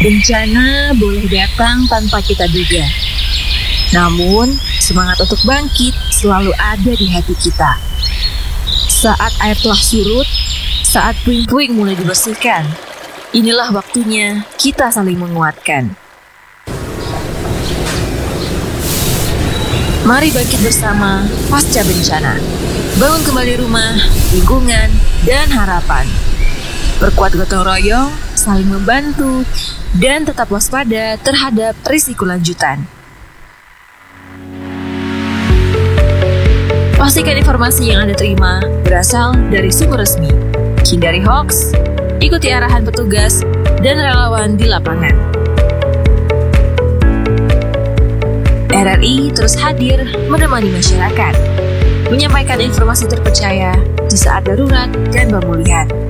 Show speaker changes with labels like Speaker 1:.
Speaker 1: Bencana boleh datang tanpa kita duga. Namun, semangat untuk bangkit selalu ada di hati kita. Saat air telah surut, saat puing-puing mulai dibersihkan, inilah waktunya kita saling menguatkan. Mari bangkit bersama pasca bencana. Bangun kembali rumah, lingkungan, dan harapan. Perkuat gotong royong, saling membantu, dan tetap waspada terhadap risiko lanjutan. Pastikan informasi yang Anda terima berasal dari sumber resmi. Hindari hoax, ikuti arahan petugas, dan relawan di lapangan. RRI terus hadir menemani masyarakat, menyampaikan informasi terpercaya di saat darurat dan pemulihan.